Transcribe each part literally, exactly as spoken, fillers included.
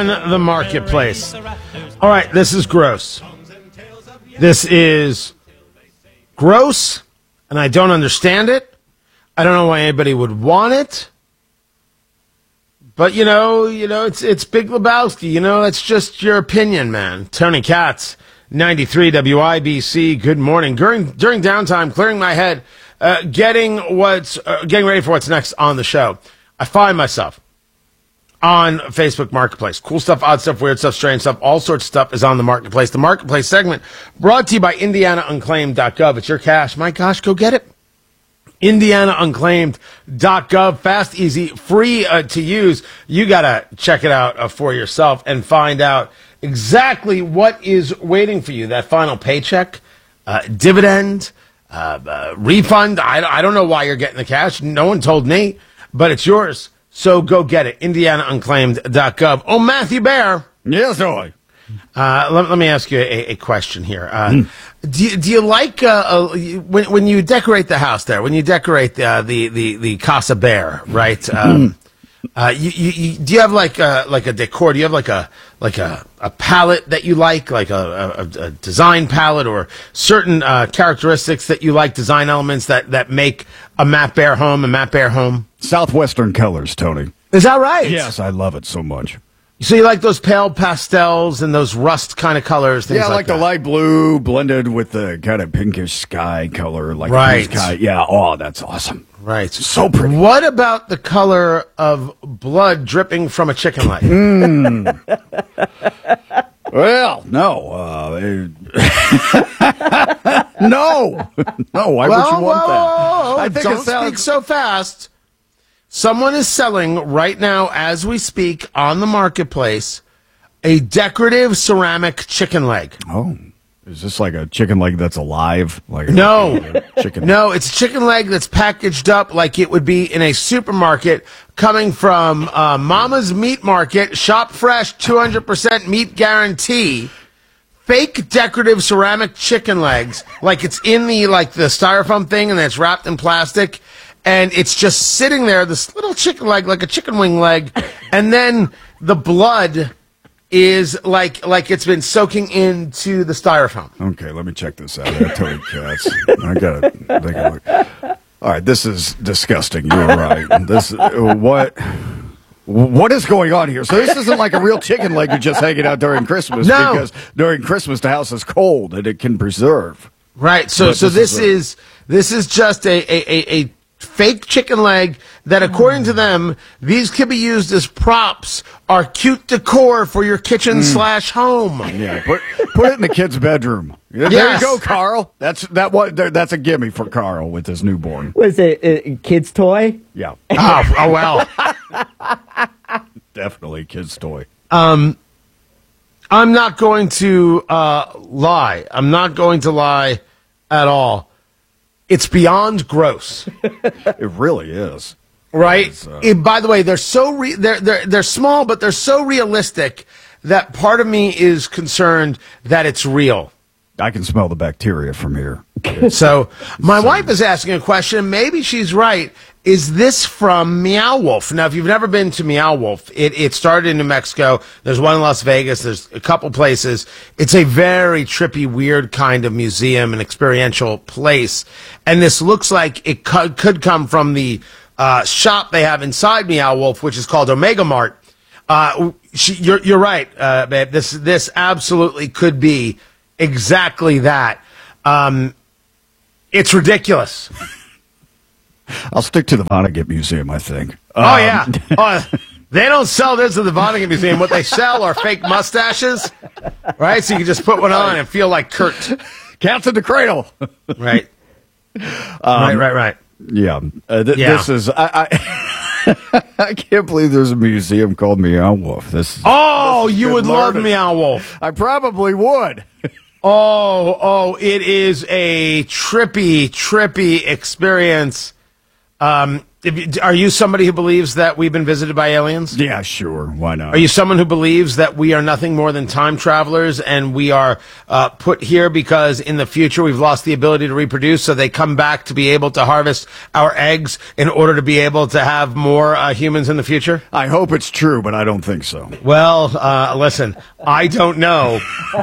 on the marketplace. All right, this is gross. This is gross, and I don't understand it. I don't know why anybody would want it. But, you know, you know, it's it's Big Lebowski. You know, that's just your opinion, man. Tony Katz, ninety-three W I B C. Good morning. During during downtime, clearing my head, uh, getting what's uh, getting ready for what's next on the show, I find myself on Facebook Marketplace. Cool stuff, odd stuff, weird stuff, strange stuff, all sorts of stuff is on the Marketplace. The Marketplace segment brought to you by Indiana Unclaimed dot gov. It's your cash. My gosh, go get it. Indiana Unclaimed dot gov. Fast, easy, free uh, to use. You got to check it out uh, for yourself and find out exactly what is waiting for you. That final paycheck, uh, dividend, uh, uh, refund. I, I don't know why you're getting the cash. No one told me, but it's yours. So go get it. Indiana Unclaimed dot gov. Oh, Matthew Bear. Yes, boy. Uh, let, let me ask you a, a question here. Uh, mm. do, you, do you like uh, uh, when when you decorate the house there? When you decorate uh, the the the Casa Bear, right? Um, uh, you, you, you, do you have like a, like a decor? Do you have like a like a, a palette that you like, like a, a, a design palette, or certain uh, characteristics that you like, design elements that, that make a Matt Bear home a Matt Bear home? Southwestern colors, Tony. Is that right? Yes, I love it so much. So you like those pale pastels and those rust kind of colors? Things Yeah, I like, like the that. light blue blended with the kind of pinkish sky color. Like Right. Sky. Yeah, oh, that's awesome. Right. So pretty. What about the color of blood dripping from a chicken leg? Mm. Well, no. Uh, no. No, why well, would you want whoa, that? whoa, whoa. I think Don't it sounds... speak so fast. Someone is selling right now, as we speak, on the marketplace, a decorative ceramic chicken leg. Oh, is this like a chicken leg that's alive? Like No, a chicken. No, it's a chicken leg that's packaged up like it would be in a supermarket, coming from uh, Mama's Meat Market. Shop fresh, two hundred percent meat guarantee. Fake decorative ceramic chicken legs, like it's in the like the styrofoam thing, and it's wrapped in plastic. And it's just sitting there, this little chicken leg, like a chicken wing leg, and then the blood is like like it's been soaking into the styrofoam. Okay, let me check this out. I tell you, cats. I gotta take a look. All right, this is disgusting. You're right. This uh, what what is going on here? So this isn't like a real chicken leg you're just hanging out during Christmas, No. because during Christmas the house is cold and it can preserve. Right. So But so this this is a- is this is just a a, a, a fake chicken leg that, according to them, these could be used as props or cute decor for your kitchen Mm. slash home. Yeah, put put it in the kid's bedroom. There Yes. you go, Carl. That's that what that's a gimme for Carl with his newborn. Was it a kid's toy? Yeah, Oh, oh well. definitely kid's toy. Um, I'm not going to uh, lie. I'm not going to lie at all. It's beyond gross. It really is. Right. It's, uh, It- by the way, they're so re- they're they're they're small, but they're so realistic that part of me is concerned that it's real. I can smell the bacteria from here. So my wife is asking a question. Maybe she's right. Is this from Meow Wolf? Now, if you've never been to Meow Wolf, it, it started in New Mexico. There's one in Las Vegas. There's a couple places. It's a very trippy, weird kind of museum and experiential place. And this looks like it could, could come from the uh, shop they have inside Meow Wolf, which is called Omega Mart. Uh, she, you're, you're right, uh, babe. This this absolutely could be exactly that. Um, it's ridiculous. I'll stick to the Vonnegut Museum, I think. Oh, Um, yeah. Oh, they don't sell this at the Vonnegut Museum. What they sell are fake mustaches, right? So you can just put one on and feel like Kurt. Cats in the cradle. Right. Um, right, right, right. Yeah. Uh, th- Yeah. This is. I, I, I can't believe there's a museum called Meow Wolf. This. Is, Oh, this is you good would love learning. Meow Wolf. I probably would. Oh, oh, it is a trippy, trippy experience. Um, if you, are you somebody who believes that we've been visited by aliens? Yeah, sure. Why not? Are you someone who believes that we are nothing more than time travelers and we are uh, put here because in the future we've lost the ability to reproduce, so they come back to be able to harvest our eggs in order to be able to have more uh, humans in the future? I hope it's true, but I don't think so. Well, uh, listen, I don't know.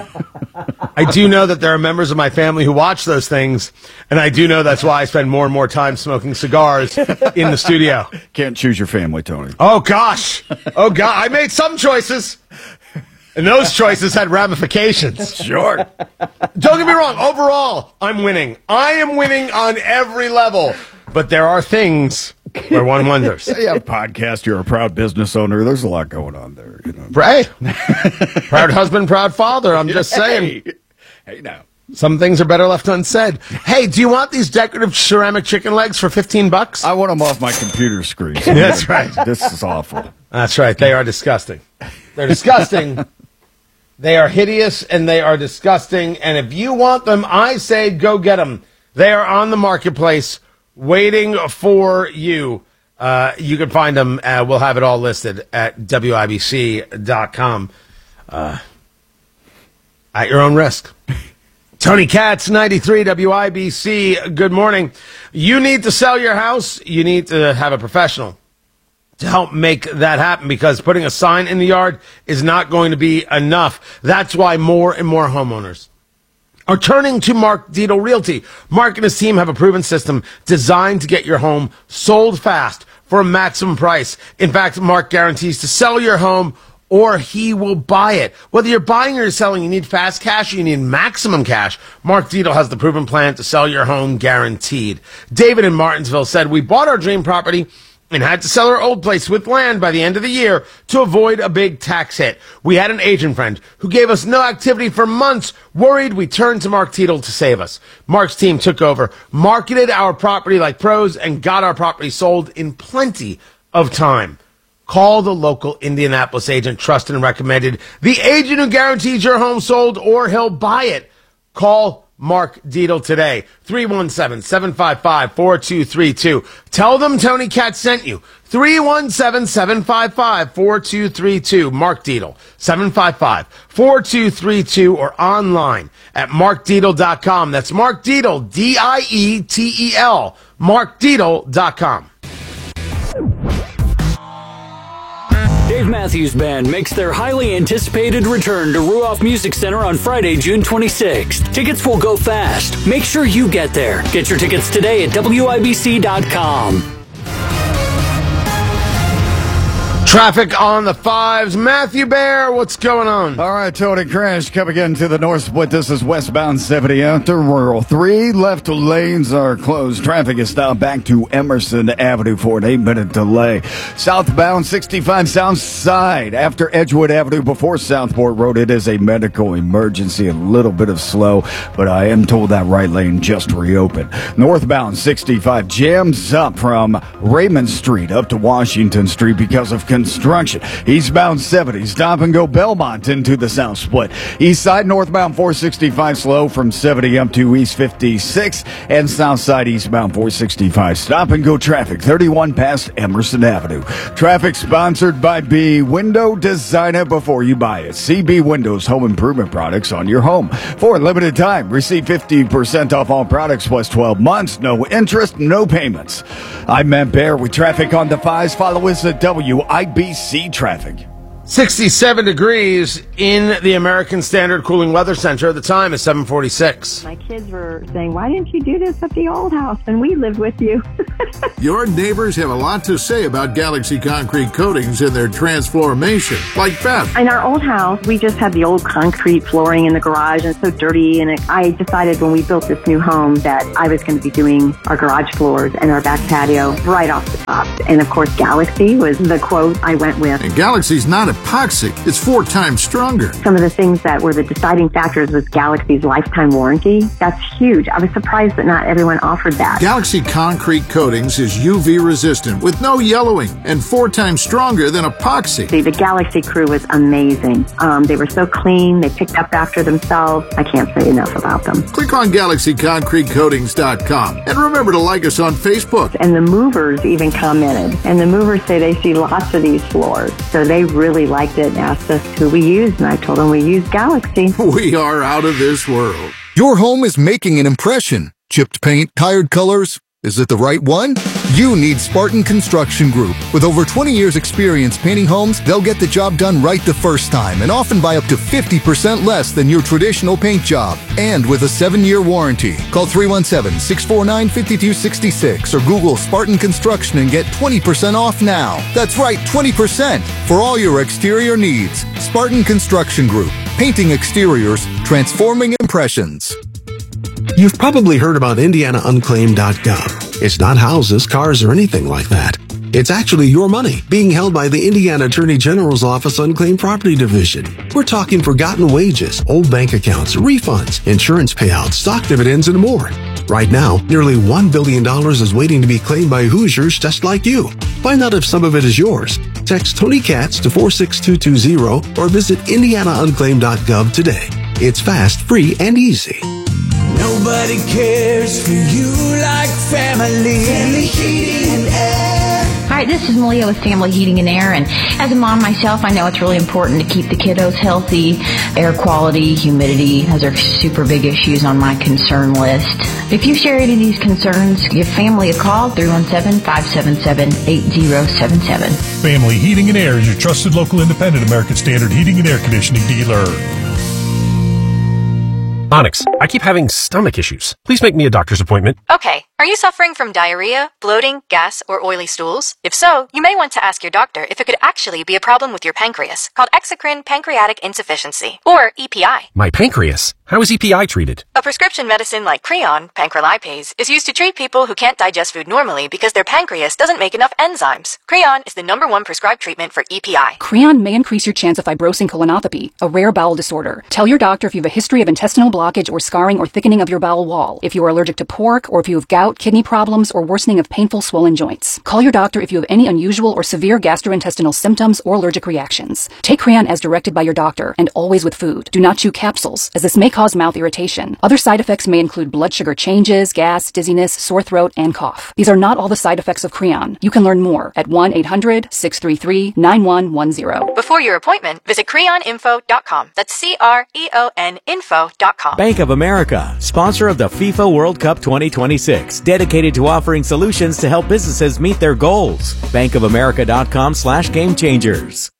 I do know that there are members of my family who watch those things, and I do know that's why I spend more and more time smoking cigars in the studio. Can't choose your family, Tony. Oh, gosh. Oh, God. I made some choices, and those choices had ramifications. Sure. Don't get me wrong. Overall, I'm winning. I am winning on every level, but there are things where one wonders. You have a podcast, you're a proud business owner. There's a lot going on there. You know. Right. Proud husband, proud father. I'm just saying. Hey, hey now. Some things are better left unsaid. Hey, do you want these decorative ceramic chicken legs for fifteen bucks? I want them off my computer screen. That's right. This is awful. That's right. They are disgusting. They're disgusting. They are hideous and they are disgusting. And if you want them, I say go get them. They are on the marketplace waiting for you. Uh, you can find them. Uh, we'll have it all listed at W I B C dot com uh, at your own risk. Tony Katz, ninety-three W I B C. Good morning. You need to sell your house. You need to have a professional to help make that happen, because putting a sign in the yard is not going to be enough. That's why more and more homeowners are turning to Mark Dietel Realty. Mark and his team have a proven system designed to get your home sold fast for a maximum price. In fact, Mark guarantees to sell your home or he will buy it. Whether you're buying or you're selling, you need fast cash or you need maximum cash, Mark Dietel has the proven plan to sell your home guaranteed. David in Martinsville said, we bought our dream property and had to sell our old place with land by the end of the year to avoid a big tax hit. We had an agent friend who gave us no activity for months, worried we turned to Mark Dietel to save us. Mark's team took over, marketed our property like pros, and got our property sold in plenty of time. Call the local Indianapolis agent, trusted and recommended, the agent who guarantees your home sold or he'll buy it. Call Mark Dietel today, three one seven, seven five five, four two three two. Tell them Tony Katz sent you, three one seven, seven five five, four two three two. Mark Dietel, seven five five, four two three two, or online at mark dietel dot com. That's Mark Dietel, D I E T E L, mark dietel dot com. Dave Matthews Band makes their highly anticipated return to Ruoff Music Center on Friday, June twenty-sixth. Tickets will go fast. Make sure you get there. Get your tickets today at W I B C dot com. Traffic on the fives. Matthew Bear, what's going on? All right, Tony Crash coming again to the north split. This is westbound seventy after rural. Three left lanes are closed. Traffic is now back to Emerson Avenue for an eight-minute delay. Southbound sixty-five south side after Edgewood Avenue before Southport Road. It is a medical emergency. A little bit of slow, but I am told that right lane just reopened. Northbound sixty-five jams up from Raymond Street up to Washington Street because of construction. Eastbound seventy, stop and go Belmont into the south split. East side northbound four sixty-five slow from seventy up to East fifty-six, and south side eastbound four sixty-five stop and go traffic thirty-one past Emerson Avenue. Traffic sponsored by B. Window, design it before you buy it. C B Windows home improvement products on your home. For a limited time, receive fifty percent off all products plus twelve months. No interest, no payments. I'm Matt Bear with traffic on the fives. Follow us at W I B C Traffic. sixty-seven degrees in the American Standard Cooling Weather Center. The time is seven forty-six. My kids were saying, why didn't you do this at the old house when we lived with you? Your neighbors have a lot to say about Galaxy Concrete Coatings and their transformation, like Beth. In our old house, we just had the old concrete flooring in the garage and so dirty. And it, I decided when we built this new home that I was going to be doing our garage floors and our back patio right off the top. And of course, Galaxy was the quote I went with. And Galaxy's not a epoxy. It's four times stronger. Some of the things that were the deciding factors was Galaxy's lifetime warranty. That's huge. I was surprised that not everyone offered that. Galaxy Concrete Coatings is U V resistant with no yellowing and four times stronger than epoxy. The, the Galaxy crew was amazing. Um, they were so clean. They picked up after themselves. I can't say enough about them. Click on Galaxy Concrete Coatings dot com and remember to like us on Facebook. And the movers even commented. And the movers say they see lots of these floors. So they really liked it and asked us who we used. And I told them we use Galaxy. We are out of this world. Your home is making an impression. Chipped paint, tired colors. Is it the right one? You need Spartan Construction Group. With over twenty years experience painting homes, they'll get the job done right the first time and often by up to fifty percent less than your traditional paint job. And with a seven-year warranty. Call three one seven, six four nine, five two six six or Google Spartan Construction and get twenty percent off now. That's right, twenty percent for all your exterior needs. Spartan Construction Group. Painting exteriors, transforming impressions. You've probably heard about Indiana Unclaimed dot gov. It's not houses, cars, or anything like that. It's actually your money being held by the Indiana Attorney General's Office Unclaimed Property Division. We're talking forgotten wages, old bank accounts, refunds, insurance payouts, stock dividends, and more. Right now, nearly one billion dollars is waiting to be claimed by Hoosiers just like you. Find out if some of it is yours. Text Tony Katz to four six two two zero or visit Indiana Unclaimed dot gov today. It's fast, free, and easy. Nobody cares for you like family. Family Heating and Air. Hi, this is Malia with Family Heating and Air, and as a mom myself, I know it's really important to keep the kiddos healthy. Air quality, humidity, those are super big issues on my concern list. If you share any of these concerns, give Family a call, three one seven, five seven seven, eight zero seven seven. Family Heating and Air is your trusted local independent American Standard heating and air conditioning dealer. Onyx, I keep having stomach issues. Please make me a doctor's appointment. Okay. Are you suffering from diarrhea, bloating, gas, or oily stools? If so, you may want to ask your doctor if it could actually be a problem with your pancreas, called exocrine pancreatic insufficiency, or E P I. My pancreas? How is E P I treated? A prescription medicine like Creon, pancrelipase, is used to treat people who can't digest food normally because their pancreas doesn't make enough enzymes. Creon is the number one prescribed treatment for E P I. Creon may increase your chance of fibrosing colonopathy, a rare bowel disorder. Tell your doctor if you have a history of intestinal blockage or scarring or thickening of your bowel wall, if you are allergic to pork, or if you have gout, kidney problems, or worsening of painful swollen joints. Call your doctor if you have any unusual or severe gastrointestinal symptoms or allergic reactions. Take Creon as directed by your doctor, and always with food. Do not chew capsules, as this may cause mouth irritation. Other side effects may include blood sugar changes, gas, dizziness, sore throat, and cough. These are not all the side effects of Creon. You can learn more at one eight hundred, six three three, nine one one zero. Before your appointment, visit creon info dot com. That's C R E O N info dot com. Bank of America, sponsor of the FIFA World Cup twenty twenty-six, dedicated to offering solutions to help businesses meet their goals. bank of america dot com slash game changers.